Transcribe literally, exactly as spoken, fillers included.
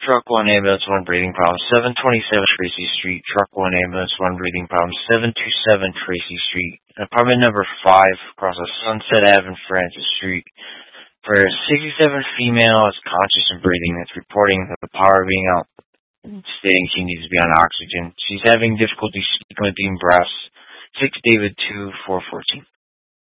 Truck one ambulance, one breathing problem. seven twenty-seven Tracy Street. Truck one ambulance, one breathing problem. seven twenty-seven Tracy Street. Apartment number five across the Sunset Avenue, Francis Street. For a sixty-seven female is conscious and breathing. That's reporting the power being out, stating she needs to be on oxygen. She's having difficulty speaking with being breaths. six David two four fourteen.